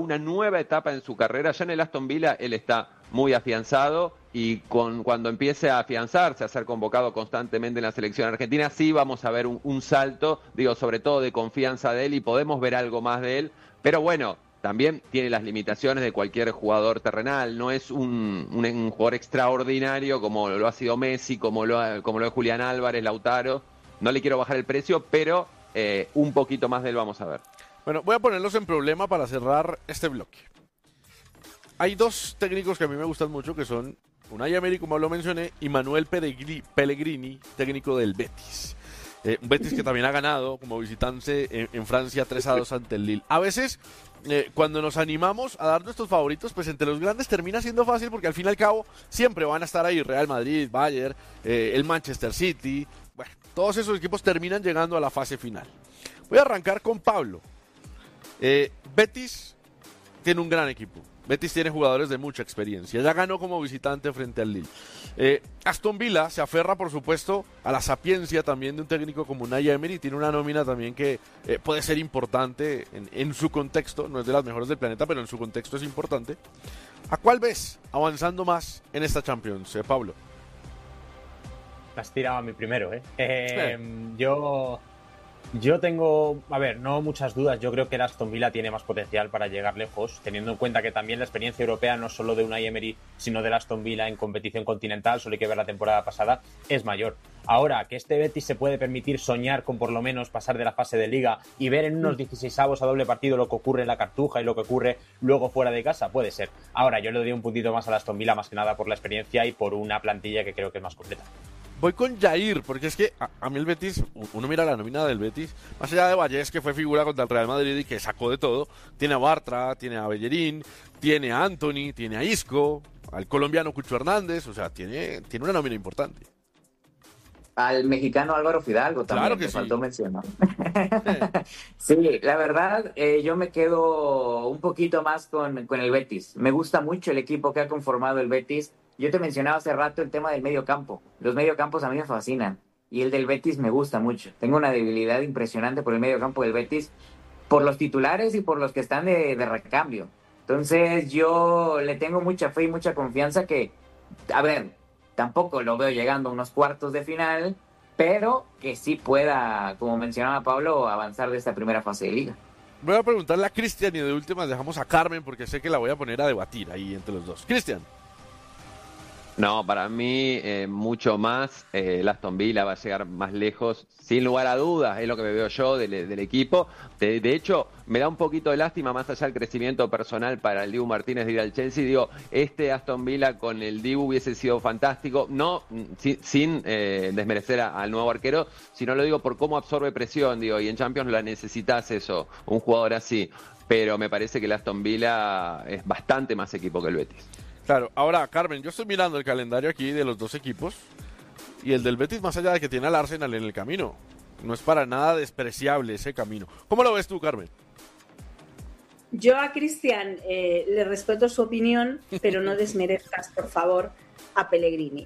una nueva etapa en su carrera. Ya en el Aston Villa él está muy afianzado y cuando empiece a afianzarse, a ser convocado constantemente en la selección argentina, sí vamos a ver un salto, digo, sobre todo de confianza de él y podemos ver algo más de él. Pero bueno, también tiene las limitaciones de cualquier jugador terrenal, no es un jugador extraordinario como lo ha sido Messi, como lo es Julián Álvarez, Lautaro. No le quiero bajar el precio, pero un poquito más de él vamos a ver. Bueno, voy a ponerlos en problema para cerrar este bloque. Hay dos técnicos que a mí me gustan mucho, que son Unai Emery, como lo mencioné, y Manuel Pellegrini, técnico del Betis. Un Betis que también ha ganado como visitante en Francia 3-2 ante el Lille. A veces, cuando nos animamos a dar nuestros favoritos, pues entre los grandes termina siendo fácil porque al fin y al cabo siempre van a estar ahí Real Madrid, Bayern, el Manchester City. Bueno, todos esos equipos terminan llegando a la fase final. Voy a arrancar con Pablo. Betis tiene un gran equipo. Betis tiene jugadores de mucha experiencia. Ya ganó como visitante frente al Lille. Aston Villa se aferra, por supuesto, a la sapiencia también de un técnico como Unai Emery. Tiene una nómina también que puede ser importante en su contexto. No es de las mejores del planeta, pero en su contexto es importante. ¿A cuál ves avanzando más en esta Champions, Pablo? Has tirado a mi primero, Yo tengo, no muchas dudas. Yo creo que el Aston Villa tiene más potencial para llegar lejos, teniendo en cuenta que también la experiencia europea, no solo de Unai Emery, sino del Aston Villa en competición continental, solo hay que ver la temporada pasada, es mayor. Ahora, que este Betis se puede permitir soñar con por lo menos pasar de la fase de Liga y ver en unos 16avos a doble partido lo que ocurre en la Cartuja y lo que ocurre luego fuera de casa, puede ser. Ahora, yo le doy un puntito más al Aston Villa, más que nada por la experiencia y por una plantilla que creo que es más completa. Voy con Jair, porque es que a mí el Betis, uno mira la nómina del Betis, más allá de Vallés, que fue figura contra el Real Madrid y que sacó de todo, tiene a Bartra, tiene a Bellerín, tiene a Anthony, tiene a Isco, al colombiano Cucho Hernández, o sea, tiene una nómina importante. Al mexicano Álvaro Fidalgo también, claro que me sí. faltó mencionar. Sí, la verdad, yo me quedo un poquito más con el Betis. Me gusta mucho el equipo que ha conformado el Betis. Yo te mencionaba hace rato el tema del medio campo. Los mediocampos a mí me fascinan y el del Betis me gusta mucho. Tengo una debilidad impresionante por el medio campo del Betis, por los titulares y por los que están de recambio. Entonces yo le tengo mucha fe y mucha confianza que, a ver, tampoco lo veo llegando a unos cuartos de final, pero que sí pueda, como mencionaba Pablo, avanzar de esta primera fase de Liga. Voy a preguntarle a Cristian y de últimas dejamos a Carmen porque sé que la voy a poner a debatir ahí entre los dos. Cristian. No, para mí mucho más, el Aston Villa va a llegar más lejos, sin lugar a dudas, es lo que me veo yo del equipo. De hecho, me da un poquito de lástima, más allá del crecimiento personal para el Dibu Martínez de ir al Chelsea. Digo, este Aston Villa con el Dibu hubiese sido fantástico, no sin desmerecer al nuevo arquero, sino lo digo por cómo absorbe presión, digo, y en Champions la necesitas eso, un jugador así. Pero me parece que el Aston Villa es bastante más equipo que el Betis. Claro, ahora Carmen, yo estoy mirando el calendario aquí de los dos equipos y el del Betis, más allá de que tiene al Arsenal en el camino, no es para nada despreciable ese camino. ¿Cómo lo ves tú, Carmen? Yo a Cristian le respeto su opinión, pero no desmerezcas, por favor, a Pellegrini.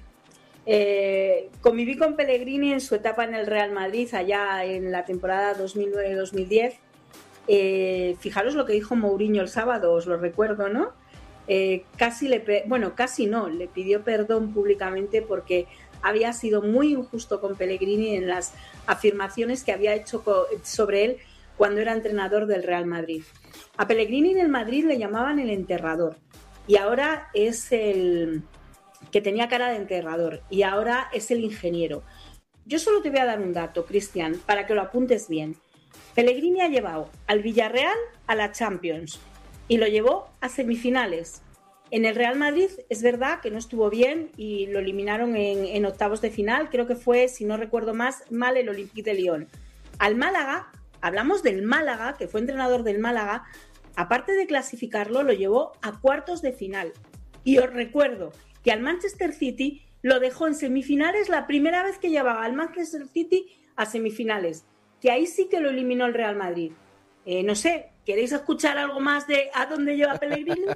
Conviví con Pellegrini en su etapa en el Real Madrid, allá en la temporada 2009-2010. Fijaros lo que dijo Mourinho el sábado, os lo recuerdo, ¿no? Casi le pidió perdón públicamente porque había sido muy injusto con Pellegrini en las afirmaciones que había hecho sobre él cuando era entrenador del Real Madrid. A Pellegrini en el Madrid le llamaban el enterrador y ahora es el que tenía cara de enterrador y ahora es el ingeniero. Yo solo te voy a dar un dato, Cristian, para que lo apuntes bien. Pellegrini ha llevado al Villarreal a la Champions y lo llevó a semifinales. En el Real Madrid es verdad que no estuvo bien y lo eliminaron en octavos de final, creo que fue, si no recuerdo mal, el Olympique de Lyon. Al Málaga, hablamos del Málaga, que fue entrenador del Málaga, aparte de clasificarlo, lo llevó a cuartos de final. Y os recuerdo que al Manchester City lo dejó en semifinales la primera vez que llevaba al Manchester City a semifinales, que ahí sí que lo eliminó el Real Madrid. No sé, ¿queréis escuchar algo más de a dónde lleva Pellegrini?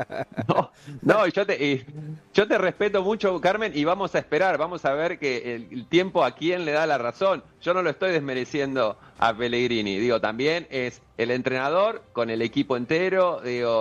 No, yo te respeto mucho, Carmen, y vamos a esperar, vamos a ver que el tiempo a quién le da la razón. Yo no lo estoy desmereciendo a Pellegrini, digo, también es el entrenador con el equipo entero, digo,